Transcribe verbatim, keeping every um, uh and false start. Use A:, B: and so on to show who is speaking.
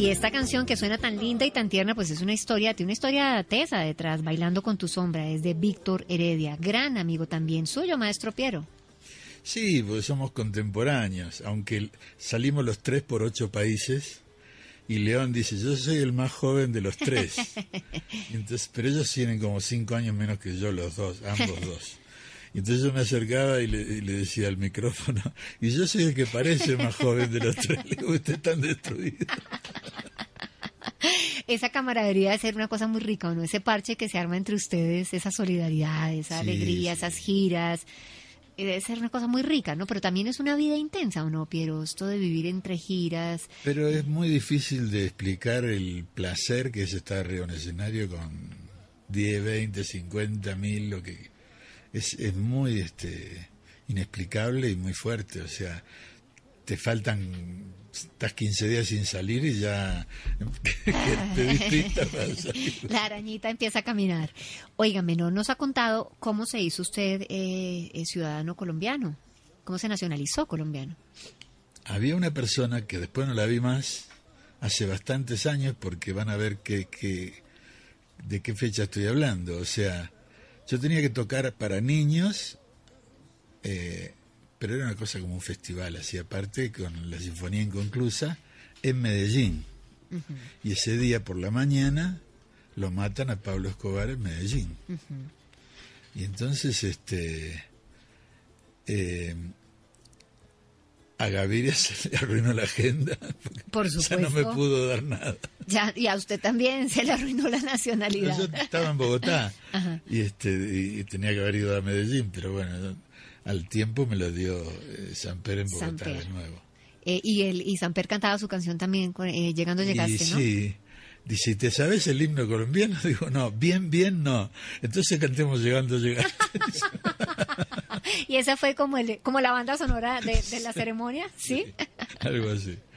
A: Y esta canción que suena tan linda y tan tierna, pues es una historia, tiene una historia tesa detrás, Bailando con tu sombra, es de Víctor Heredia, gran amigo también suyo, maestro Piero.
B: Sí, pues somos contemporáneos, aunque salimos los tres por ocho países, y León dice, yo soy el más joven de los tres. Entonces, pero ellos tienen como cinco años menos que yo, los dos, ambos dos. Y entonces yo me acercaba y le, y le decía al micrófono, y yo soy el que parece más joven de los tres, le digo, usted está destruido.
A: Esa camaradería debe ser una cosa muy rica, ¿no? Ese parche que se arma entre ustedes, esa solidaridad, esa
B: Sí,
A: alegría,
B: sí.
A: esas giras, debe ser una cosa muy rica, ¿no? Pero también es una vida intensa, ¿o no, Piero? Esto de vivir entre giras.
B: Pero es muy difícil de explicar el placer que es estar arriba en un escenario con diez, veinte, cincuenta mil, lo que es, es muy este inexplicable y muy fuerte. O sea, te faltan, estás quince días sin salir y ya te despista para salir.
A: La arañita empieza a caminar. Óigame, no nos ha contado cómo se hizo usted eh, eh, ciudadano colombiano, cómo se nacionalizó colombiano.
B: Había una persona que después no la vi más hace bastantes años, porque van a ver que, que, de qué fecha estoy hablando. O sea, yo tenía que tocar para niños, eh, pero era una cosa como un festival, así aparte, con la Sinfonía Inconclusa, en Medellín. Uh-huh. Y ese día por la mañana lo matan a Pablo Escobar en Medellín. Uh-huh. Y entonces, este... Eh, a Gaviria se le arruinó la agenda.
A: Por supuesto.
B: Ya no me pudo dar nada.
A: Ya, y a usted también se le arruinó la nacionalidad.
B: Yo estaba en Bogotá y este y tenía que haber ido a Medellín, pero bueno, al tiempo me lo dio eh, Samper en Bogotá de nuevo.
A: Eh, y el y Samper cantaba su canción también, con, eh, Llegando Llegaste,
B: y,
A: ¿no?
B: Sí. Dice, ¿te sabes el himno colombiano? Digo, no, bien, bien, no. Entonces cantemos Llegando Llegaste.
A: Y esa fue como el como la banda sonora de, de la ceremonia, ¿sí?
B: Sí, algo así.